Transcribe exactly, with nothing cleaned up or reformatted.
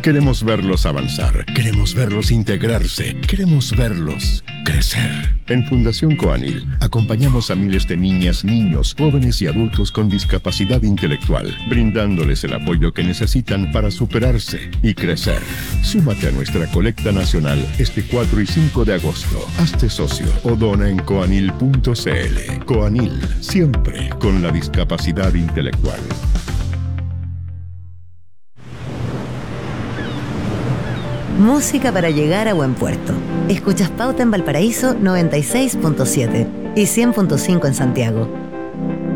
Queremos verlos avanzar, queremos verlos integrarse, queremos verlos crecer. En Fundación Coanil acompañamos a miles de niñas, niños, jóvenes y adultos con discapacidad intelectual, brindándoles el apoyo que necesitan para superarse y crecer. Súmate a nuestra colecta nacional este cuatro y cinco de agosto. Hazte socio o dona en coanil punto cl. Coanil, siempre con la discapacidad intelectual. Música para llegar a buen puerto. Escuchas Pauta en Valparaíso noventa y seis punto siete y cien punto cinco en Santiago.